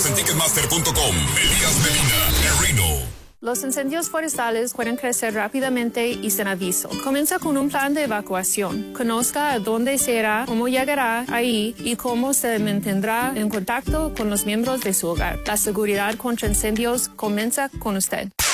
en Ticketmaster.com. Elías Medina, El Reno. Los incendios forestales pueden crecer rápidamente y sin aviso. Comienza con un plan de evacuación. Conozca a dónde se irá, cómo llegará ahí y cómo se mantendrá en contacto con los miembros de su hogar. La seguridad contra incendios comienza con usted.